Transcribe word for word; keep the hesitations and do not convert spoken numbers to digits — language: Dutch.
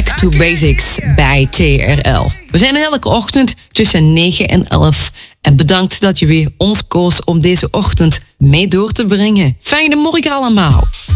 Back to Basics bij T R L. We zijn er elke ochtend tussen negen en elf. En bedankt dat je weer ons koos om deze ochtend mee door te brengen. Fijne morgen allemaal.